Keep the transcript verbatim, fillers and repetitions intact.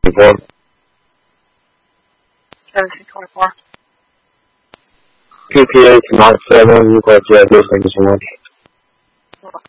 twenty-four. seventeen twenty-four. P P A to Mach seven, you got the address, thank you so much.